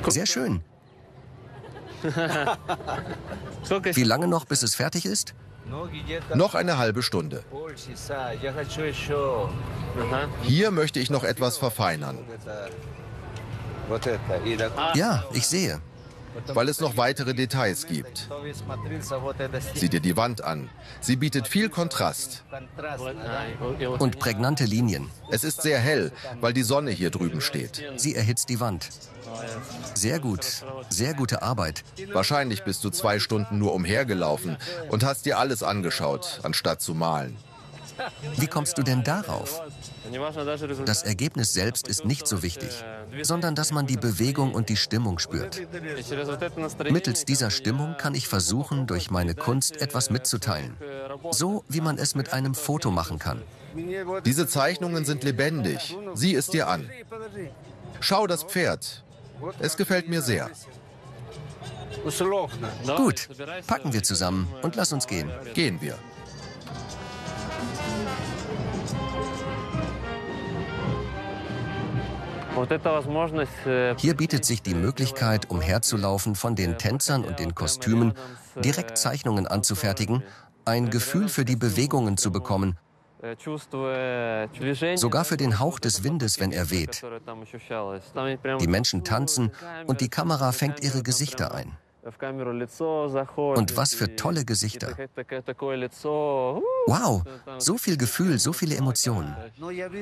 Sehr schön. Wie lange noch, bis es fertig ist? Noch eine halbe Stunde. Hier möchte ich noch etwas verfeinern, Ja, ich sehe. weil es noch weitere Details gibt. Sieh dir die Wand an. Sie bietet viel Kontrast. Und prägnante Linien. Es ist sehr hell, weil die Sonne hier drüben steht. Sie erhitzt die Wand. Sehr gut. Sehr gute Arbeit. Wahrscheinlich bist du 2 Stunden nur umhergelaufen und hast dir alles angeschaut, anstatt zu malen. Wie kommst du denn darauf? Das Ergebnis selbst ist nicht so wichtig, sondern dass man die Bewegung und die Stimmung spürt. Mittels dieser Stimmung kann ich versuchen, durch meine Kunst etwas mitzuteilen. So, wie man es mit einem Foto machen kann. Diese Zeichnungen sind lebendig. Sieh es dir an. Schau das Pferd. Es gefällt mir sehr. Gut, packen wir zusammen und lass uns gehen. Gehen wir. Hier bietet sich die Möglichkeit, umherzulaufen, von den Tänzern und den Kostümen, direkt Zeichnungen anzufertigen, ein Gefühl für die Bewegungen zu bekommen, sogar für den Hauch des Windes, wenn er weht. Die Menschen tanzen und die Kamera fängt ihre Gesichter ein. Und was für tolle Gesichter. Wow, so viel Gefühl, so viele Emotionen.